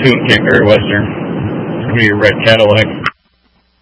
Coon King or Western. It's gonna be a red Cadillac.